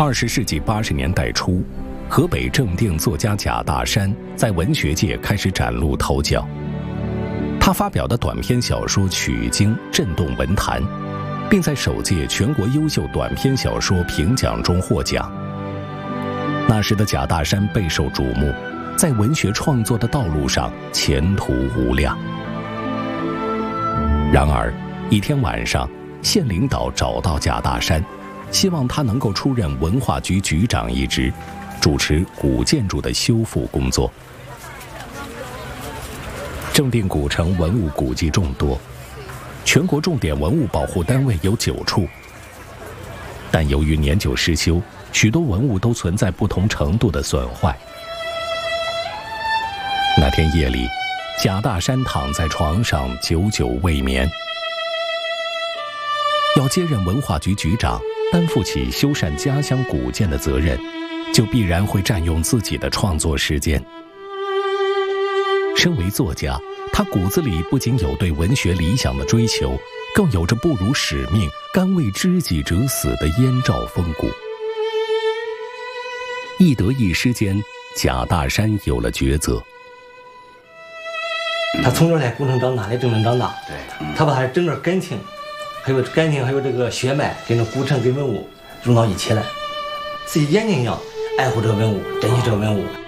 20世纪80年代初，河北正定作家贾大山在文学界开始崭露头角。他发表的短篇小说《取经》震动文坛，并在首届全国优秀短篇小说评奖中获奖。那时的贾大山备受瞩目，在文学创作的道路上前途无量。然而，一天晚上，县领导找到贾大山，希望他能够出任文化局局长一职，主持古建筑的修复工作。正定古城文物古迹众多，全国重点文物保护单位有9处，但由于年久失修，许多文物都存在不同程度的损坏。那天夜里，贾大山躺在床上久久未眠。要接任文化局局长，担负起修缮家乡古建的责任，就必然会占用自己的创作时间。身为作家，他骨子里不仅有对文学理想的追求，更有着不辱使命、甘为知己者死的燕赵风骨。一得一失间，贾大山有了抉择。 他从小在古城长大，在正定长大， 对， 他把他整个感情，还有这个血脉，跟着古城跟文物融到一起来，自己眼睛一样爱护这个文物，珍惜这个文物。